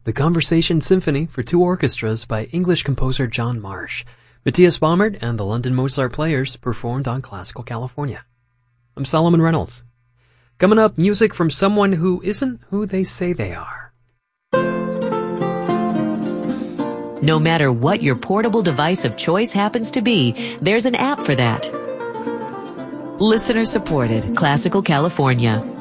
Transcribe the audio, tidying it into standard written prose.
The Conversation Symphony for two orchestras by English composer John Marsh. Matthias Baumert and the London Mozart Players performed on Classical California. I'm Solomon Reynolds. Coming up, music from someone who isn't who they say they are. No matter what your portable device of choice happens to be, there's an app for that. Listener supported, Classical California.